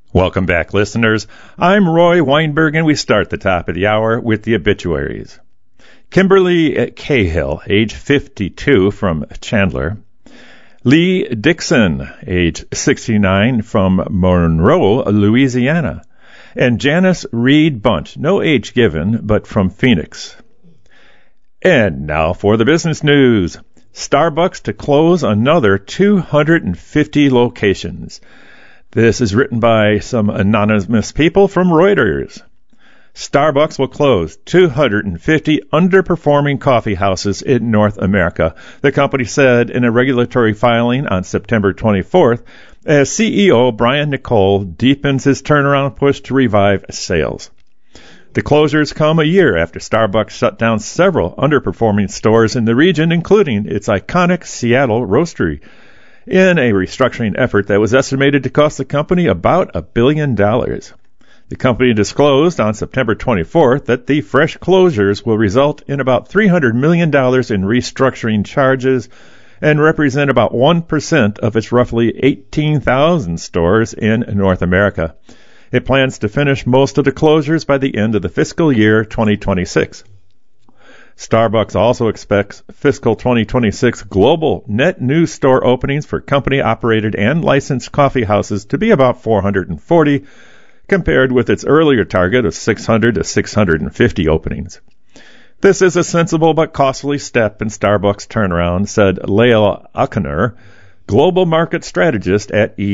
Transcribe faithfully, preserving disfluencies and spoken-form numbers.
Welcome back, listeners. I'm Roy Weinberg, and we start the top of the hour with the obituaries. Kimberly Cahill, age fifty-two, from Chandler. Lee Dixon, age sixty-nine, from Monroe, Louisiana. And Janice Reed Bunt, no age given, but from Phoenix. And now for the business news. Starbucks to close another two hundred fifty locations. This is written by some anonymous people from Reuters. Starbucks will close two hundred fifty underperforming coffee houses in North America, the company said in a regulatory filing on September twenty-fourth, as C E O Brian Niccol deepens his turnaround push to revive sales. The closures come a year after Starbucks shut down several underperforming stores in the region, including its iconic Seattle Roastery, in a restructuring effort that was estimated to cost the company about a billion dollars. The company disclosed on September twenty-fourth that the fresh closures will result in about three hundred million dollars in restructuring charges and represent about one percent of its roughly eighteen thousand stores in North America. It plans to finish most of the closures by the end of the fiscal year twenty twenty-six. Starbucks also expects fiscal twenty twenty-six global net new store openings for company-operated and licensed coffee houses to be about four hundred forty, compared with its earlier target of six hundred to six hundred fifty openings. This is a sensible but costly step in Starbucks' turnaround, said Lael Akner, global market strategist at E